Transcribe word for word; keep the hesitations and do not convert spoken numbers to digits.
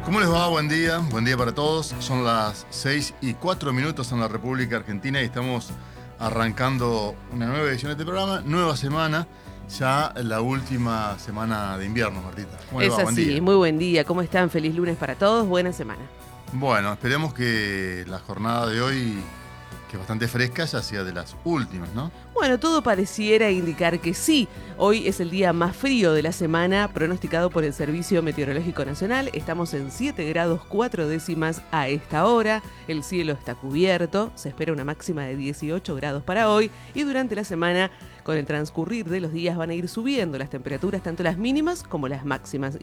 ¿Cómo les va? Buen día, buen día para todos. Son las seis y cuatro minutos en la República Argentina y estamos arrancando una nueva edición de este programa, nueva semana, ya la última semana de invierno, Martita. ¿Cómo les Es va? Buen así, día. muy buen día. ¿Cómo están? Feliz lunes para todos, buena semana. Bueno, esperemos que la jornada de hoy, que es bastante fresca, ya sea de las últimas, ¿no? Bueno, todo pareciera indicar que sí. Hoy es el día más frío de la semana, pronosticado por el Servicio Meteorológico Nacional. Estamos en siete grados cuatro décimas a esta hora. El cielo está cubierto. Se espera una máxima de dieciocho grados para hoy. Y durante la semana, con el transcurrir de los días, van a ir subiendo las temperaturas, tanto las mínimas como las máximas.